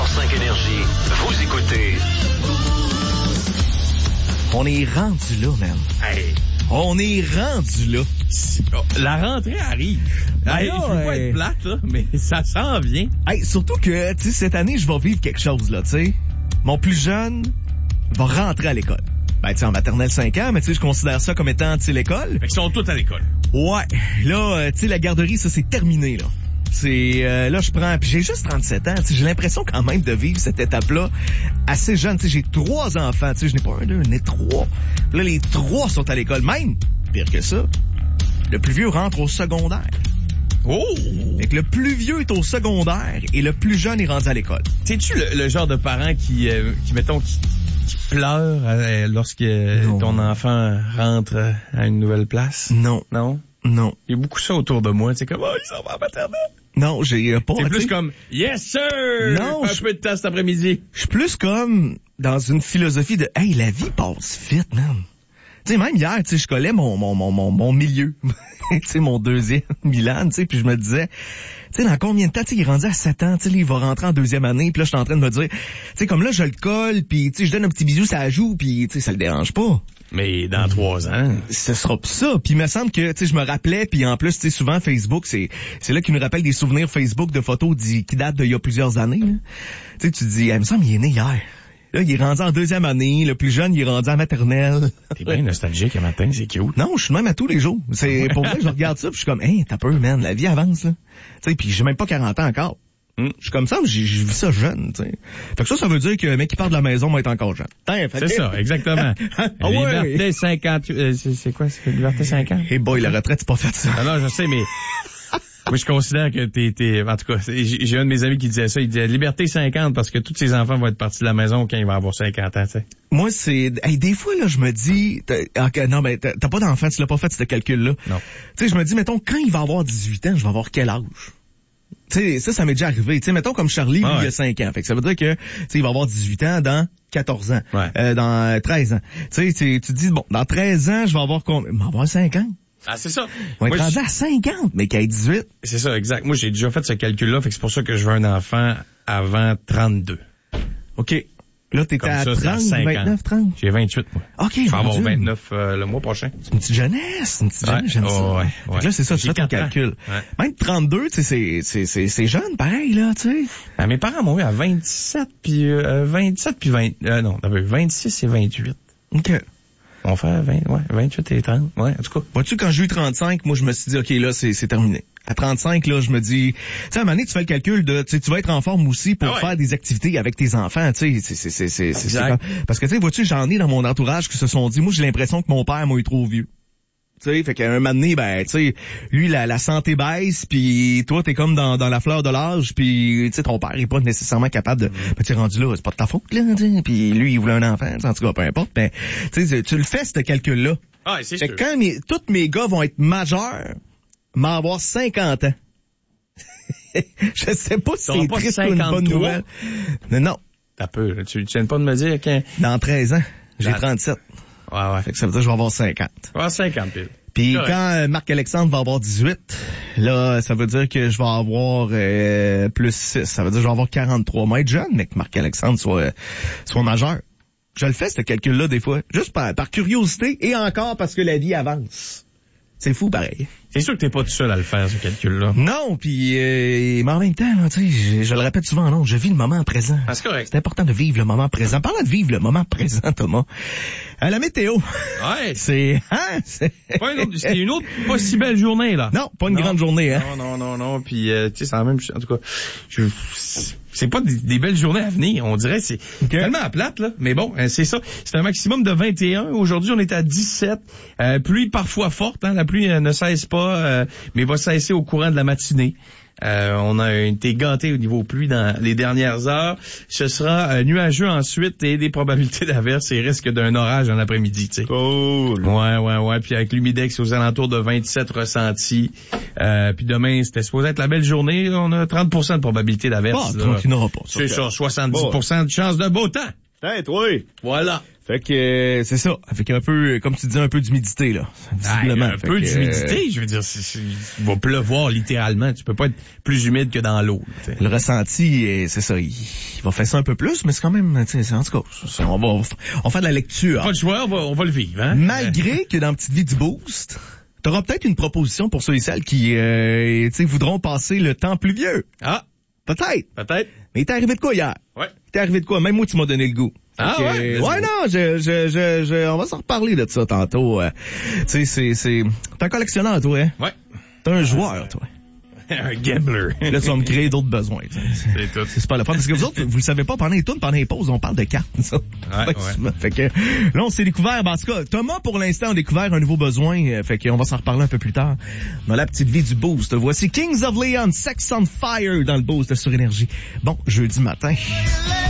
100.5 Énergie. Vous écoutez. On est rendu là, man. Hey. On est rendu là. La rentrée arrive. Hey, je veux pas être plate, là, mais ça s'en vient. Hey, surtout que, tu sais, cette année, je vais vivre quelque chose, là, tu sais. Mon plus jeune va rentrer à l'école. Ben, tu sais, en maternelle 5 ans, mais tu sais, je considère ça comme étant, tu sais, l'école. Fait qu'ils sont tous à l'école. Ouais. Là, tu sais, la garderie, ça, c'est terminé, là. C'est là je prends, puis j'ai juste 37 ans, j'ai l'impression quand même de vivre cette étape-là assez jeune. Tu sais, j'ai 3 enfants, tu sais, je n'ai pas un, deux, j'en ai 3. Là, les 3 sont à l'école, même pire que ça. Le plus vieux rentre au secondaire. Oh! Fait que le plus vieux est au secondaire et le plus jeune est rendu à l'école. T'es-tu le genre de parent qui mettons, qui pleure lorsque ton enfant rentre à une nouvelle place? Non. Non? Non. Il y a beaucoup ça autour de moi. C'est comme, oh, ils s'en vont en maternelle. Non, j'ai pas. C'est plus comme, yes sir! Non, un peu de temps cet après-midi. Je suis plus comme dans une philosophie de, hey, la vie passe vite, man. Tu sais, même hier, tu sais, je collais mon milieu. Tu sais, mon deuxième Milan, tu sais, puis je me disais, tu sais, dans combien de temps, tu sais, il est rendu à 7 ans, tu sais, il va rentrer en deuxième année, puis là, je suis en train de me dire, tu sais, comme là, je le colle, puis tu sais, je donne un petit bisou, ça joue, puis tu sais, ça le dérange pas. Mais dans 3 ans... Ce sera pas ça. Puis il me semble que, tu sais, je me rappelais, puis en plus, tu sais, souvent, Facebook, c'est là qu'il nous rappelle des souvenirs Facebook de photos qui datent d'il y a plusieurs années, là. Tu sais, tu te dis, il me semble qu'il est né hier. Là, il est rendu en deuxième année. Le plus jeune, il est rendu en maternelle. T'es bien nostalgique un matin, c'est cute. Non, je suis même à tous les jours. C'est pour vrai, je regarde ça, puis je suis comme, hey, t'as peur, man, la vie avance, là. Tu sais, puis j'ai même pas 40 ans encore. Je suis comme ça, j'ai vu ça jeune, tu sais. Fait que ça veut dire que le mec qui part de la maison va être encore jeune. C'est ça, exactement. Liberté 50... c'est quoi, c'est Liberté 50? Hey boy, la retraite, c'est pas fait ça. Ah non, je sais, mais... Moi, je considère que t'es... En tout cas, j'ai un de mes amis qui disait ça. Il disait Liberté 50 parce que tous ses enfants vont être partis de la maison quand il va avoir 50 ans, tu sais. Moi, c'est... Hey, des fois, là, je me dis... non, mais t'as pas d'enfant, tu l'as pas fait, ce calcul-là. Non. Tu sais, je me dis, mettons, quand il va avoir 18 ans, je vais avoir quel âge? Tu sais, ça m'est déjà arrivé. Tu sais, mettons comme Charlie, lui, il a 5 ans. Fait que ça veut dire que, tu sais, il va avoir 18 ans dans 14 ans. Ouais. Dans 13 ans. Tu sais, tu te dis, bon, dans 13 ans, je vais avoir combien? Je vais avoir 50. Ah, c'est ça. On va être rendu à 50, mais qu'à 18. C'est ça, exact. Moi, j'ai déjà fait ce calcul-là, fait que c'est pour ça que je veux un enfant avant 32. OK. Là, t'étais à 30, 29, 30? J'ai 28, moi. OK. Je vais avoir 29 le mois prochain. C'est une petite jeunesse, j'aime ça. Ouais. Fait que là, c'est ça, tu fais ton calcul. Ouais. Même 32, tu sais, c'est jeune, pareil, là, tu sais. Ah, mes parents m'ont eu à 27, puis 27, puis 20... non, 26 et 28. OK. On fait 28 et 30. Ouais, en tout cas. Vois-tu, quand j'ai eu 35, moi, je me suis dit, OK, là, c'est terminé. À 35, là, je me dis, tu sais, à un moment donné, tu fais le calcul de, tu vas être en forme aussi pour faire des activités avec tes enfants, tu sais, c'est comme... Parce que, tu sais, vois-tu, j'en ai dans mon entourage qui se sont dit, moi, j'ai l'impression que mon père m'a eu trop vieux. Tu sais, fait qu'à un moment donné, ben, tu sais, lui, la santé baisse, puis toi, t'es comme dans la fleur de l'âge, puis tu sais, ton père est pas nécessairement capable de... Ben, tu es rendu là, c'est pas de ta faute, là, puis lui, il voulait un enfant, en tout cas, peu importe, ben, tu sais, tu le fais, ce calcul-là. Ah, c'est fait sûr. que quand tous mes gars vont être majeurs, m'en avoir 50 ans. Je sais pas si c'est triste ou une bonne nouvelle. Non. T'as peu, tu viens pas de me dire que... Dans 13 ans, j'ai 37. Ouais. Fait que ça veut dire que je vais avoir 50. Ouais, 50 pile. Puis quand Marc-Alexandre va avoir 18, là, ça veut dire que je vais avoir plus 6. Ça veut dire que je vais avoir 43. Moi, être jeune, mais que Marc-Alexandre soit majeur. Je le fais, ce calcul-là, des fois. Juste par curiosité et encore parce que la vie avance. C'est fou, pareil. C'est sûr que t'es pas tout seul à le faire, ce calcul-là. Non, puis mais en même temps, tu sais, je le répète souvent, non, je vis le moment présent. Ah, c'est correct. C'est important de vivre le moment présent. Parlant de vivre le moment présent, Thomas. La météo. Ouais. C'est c'est une autre pas si belle journée, là. Non, pas une grande journée, hein. Non. Puis, tu sais, c'est la même, en tout cas, c'est pas des belles journées à venir. On dirait, c'est tellement plate, là. Mais bon, c'est ça. C'est un maximum de 21. Aujourd'hui, on est à 17. Pluie parfois forte, hein. La pluie ne cesse pas, mais va cesser au courant de la matinée. On a été gâtés au niveau pluie dans les dernières heures. Ce sera nuageux ensuite et des probabilités d'averse et risque d'un orage en après-midi, tu sais. Cool. Ouais. Puis avec l'humidex aux alentours de 27 ressentis. Puis demain, c'était supposé être la belle journée. On a 30% de probabilité d'averse. Tu n'auras pas. C'est ça, 70% de chance de beau temps. Peut-être, oui. Voilà. Fait que c'est ça. Fait qu'un peu, comme tu dis, un peu d'humidité, là. Visiblement. Un peu d'humidité, je veux dire, il va pleuvoir littéralement. Tu peux pas être plus humide que dans l'eau. T'sais. Le ressenti, c'est ça. Il va faire ça un peu plus, mais c'est quand même, tu sais, en tout cas, on va faire de la lecture. Pas le choix, on va le vivre, hein. Malgré que dans Petite Vie du Boost, t'auras peut-être une proposition pour ceux et celles qui, tu sais, voudront passer le temps pluvieux. Ah. Peut-être. Mais il t'est arrivé de quoi hier? Ouais. Il t'est arrivé de quoi? Même moi, tu m'as donné le goût. Ah ouais? Ouais, non, on va s'en reparler de ça tantôt. Tu sais, t'es un collectionneur, toi, hein? Ouais. T'es un joueur, toi. Un gambler. Là, tu vas me créer d'autres besoins. C'est tout. C'est pas la fin. Parce que vous autres, vous le savez pas, pendant les pauses, on parle de cartes, ça. Ouais. Fait que, là, on s'est découvert, en tout cas, Thomas, pour l'instant, a découvert un nouveau besoin. Fait qu'on va s'en reparler un peu plus tard. Dans la petite vie du Boost. Voici Kings of Leon, Sex on Fire dans le Boost de Sur Énergie. Bon, jeudi matin.